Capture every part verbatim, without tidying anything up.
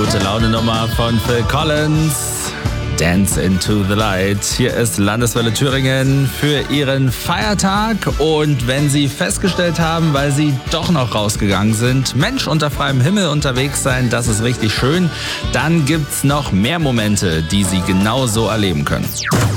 Gute Laune Nummer von Phil Collins. Dance into the Light. Hier ist Landeswelle Thüringen für Ihren Feiertag. Und wenn Sie festgestellt haben, weil Sie doch noch rausgegangen sind, Mensch, unter freiem Himmel unterwegs sein, das ist richtig schön, dann gibt's noch mehr Momente, die Sie genauso erleben können.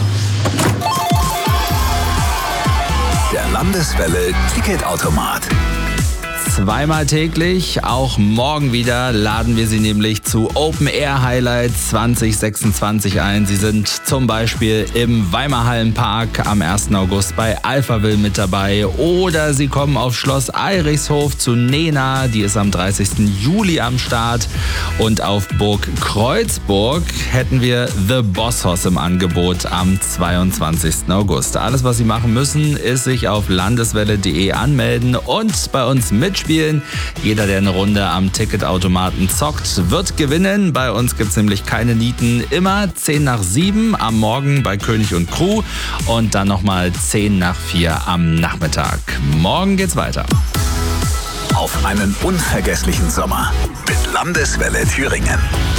Der Landeswelle Ticketautomat. Zweimal täglich, auch morgen wieder, laden wir Sie nämlich zu Open Air Highlights zwanzig sechsundzwanzig ein. Sie sind zum Beispiel im Weimarhallenpark am ersten August bei Alphaville mit dabei oder Sie kommen auf Schloss Eirichshof zu Nena, die ist am dreißigsten Juli am Start, und auf Burg Kreuzburg hätten wir The Boss Hoss im Angebot am zweiundzwanzigsten August. Alles, was Sie machen müssen, ist sich auf landeswelle punkt de anmelden und bei uns mitspielen. Jeder, der eine Runde am Ticketautomaten zockt, wird gewinnen. Bei uns gibt es nämlich keine Nieten. Immer zehn nach sieben am Morgen bei König und Crew und dann nochmal zehn nach vier am Nachmittag. Morgen geht's weiter. Auf einen unvergesslichen Sommer mit Landeswelle Thüringen.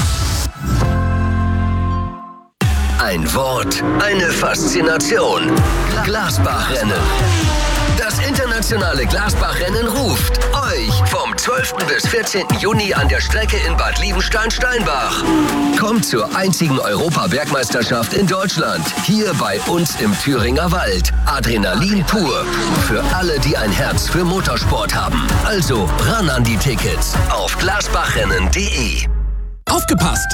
Ein Wort, eine Faszination. Glasbachrennen. Das internationale Glasbachrennen ruft euch vom zwölften bis vierzehnten Juni an der Strecke in Bad Liebenstein-Steinbach. Kommt zur einzigen Europa-Bergmeisterschaft in Deutschland. Hier bei uns im Thüringer Wald. Adrenalin pur. Für alle, die ein Herz für Motorsport haben. Also ran an die Tickets auf glasbachrennen punkt de. Aufgepasst!